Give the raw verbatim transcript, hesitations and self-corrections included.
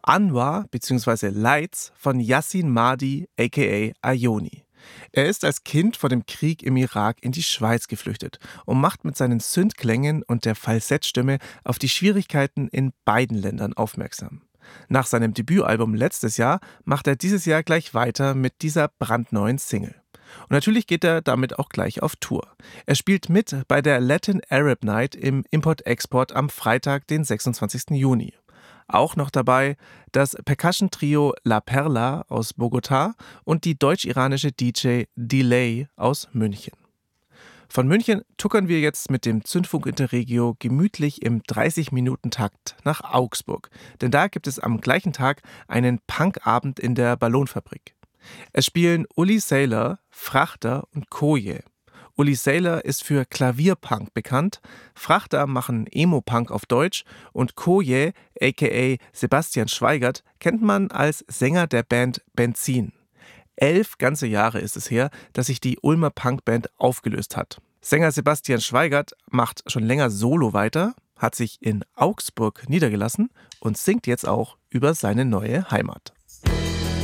Anwar bzw. Lights von Yassin Mahdi aka Ayoni. Er ist als Kind vor dem Krieg im Irak in die Schweiz geflüchtet und macht mit seinen Synth-Klängen und der Falsettstimme auf die Schwierigkeiten in beiden Ländern aufmerksam. Nach seinem Debütalbum letztes Jahr macht er dieses Jahr gleich weiter mit dieser brandneuen Single. Und natürlich geht er damit auch gleich auf Tour. Er spielt mit bei der Latin Arab Night im Import-Export am Freitag, den sechsundzwanzigsten Juni. Auch noch dabei das Percussion-Trio La Perla aus Bogotá und die deutsch-iranische D J Delay aus München. Von München tuckern wir jetzt mit dem Zündfunk Interregio gemütlich im dreißig-Minuten-Takt nach Augsburg. Denn da gibt es am gleichen Tag einen Punkabend in der Ballonfabrik. Es spielen Uli Sailor, Frachter und Koje. Uli Sailor ist für Klavierpunk bekannt, Frachter machen Emo-Punk auf Deutsch und Koje aka Sebastian Schweigert kennt man als Sänger der Band Benzin. Elf ganze Jahre ist es her, dass sich die Ulmer Punkband aufgelöst hat. Sänger Sebastian Schweigert macht schon länger Solo weiter, hat sich in Augsburg niedergelassen und singt jetzt auch über seine neue Heimat.